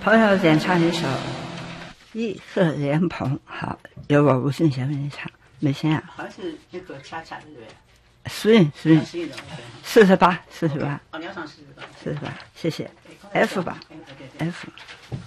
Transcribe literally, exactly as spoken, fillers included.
朋友点唱一首《一色莲蓬》，好，由我吴俊贤为你唱，美心啊， 好像是那个恰恰的对不对？ 适应适应，四十八，四十八， 哦，你要唱四十八， 四十八，谢谢 ，F 吧 ，F。